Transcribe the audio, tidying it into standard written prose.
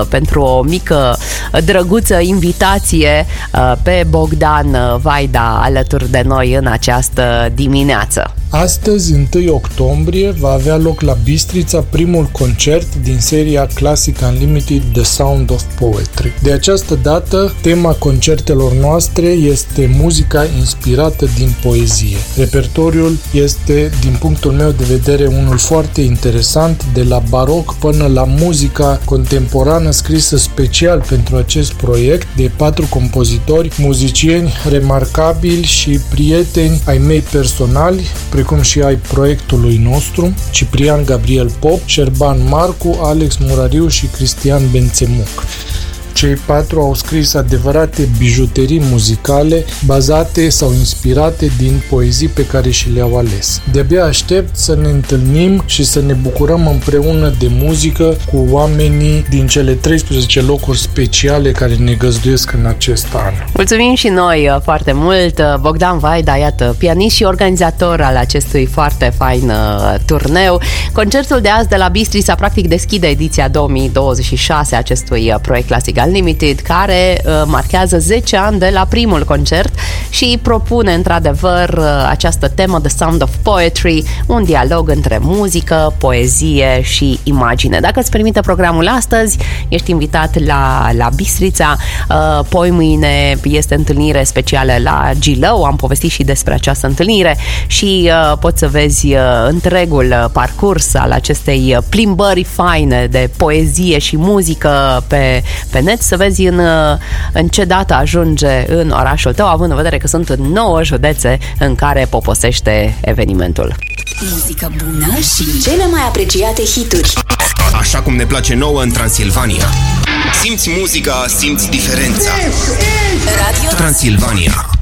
pentru o mică drăguță invitație pe Bogdan Vaida alături de noi în această dimineață. Astăzi, 1 octombrie, va avea loc la Bistrița primul concert din seria Classic Unlimited The Sound of Poetry. De această dată, tema concertelor noastre este muzica inspirată din poezie. Repertoriul este, din punctul meu de vedere, unul foarte interesant, de la baroc până la muzica contemporană scrisă special pentru acest proiect de 4 compozitori, muzicieni remarcabili și prieteni ai mei personali, precum și ai proiectului nostru, Ciprian Gabriel Pop, Șerban Marcu, Alex Murariu și Cristian Bențemuc. Cei 4 au scris adevărate bijuterii muzicale bazate sau inspirate din poezii pe care și le-au ales. De-abia aștept să ne întâlnim și să ne bucurăm împreună de muzică cu oamenii din cele 13 locuri speciale care ne găzduiesc în acest an. Mulțumim și noi foarte mult. Bogdan Vaida, iată, pianist și organizator al acestui foarte fain turneu. Concertul de azi de la Bistrița practic deschide ediția 2026 a acestui proiect Classic Unlimited, care marchează 10 ani de la primul concert și propune într-adevăr această temă The Sound of Poetry, un dialog între muzică, poezie și imagine. Dacă îți permite programul astăzi, ești invitat la Bistrița. Poimâine este întâlnire specială la Gilău, am povestit și despre această întâlnire și poți să vezi întregul parcurs al acestei plimbări faine de poezie și muzică pe net, să vezi în ce dată ajunge în orașul tău, având în vedere că sunt 9 județe în care poposește evenimentul. Muzică bună și cele mai apreciate hituri. Așa cum ne place nouă în Transilvania. Simți muzica, simți diferența. Radio Transilvania.